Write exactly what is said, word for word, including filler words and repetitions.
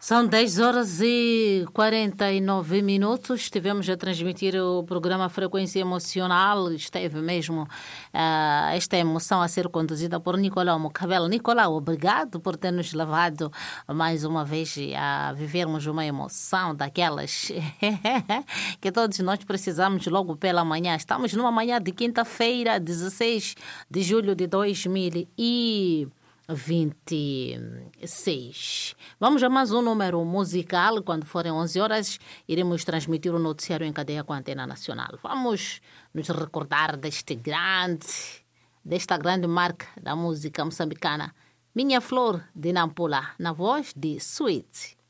São dez horas e quarenta e nove minutos. Estivemos a transmitir o programa Frequência Emocional. Esteve mesmo uh, esta emoção a ser conduzida por Nicolau Mocabel. Nicolau, obrigado por ter nos levado mais uma vez a vivermos uma emoção daquelas que todos nós precisamos logo pela manhã. Estamos numa manhã de quinta-feira, dezesseis de julho de dois mil e vinte e seis. Vamos a mais um número musical. Quando forem onze horas, iremos transmitir o noticiário em cadeia com a Antena Nacional. Vamos nos recordar deste grande, desta grande marca da música moçambicana, Minha Flor de Nampula, na voz de Sweet.